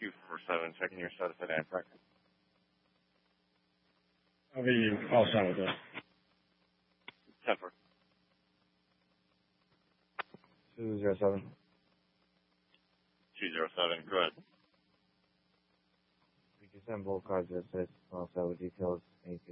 247, checking your status at Amtrak. I'll be all set with it. 10-4. 207. 207, go ahead. We can send both cars to assist. All set with details. 8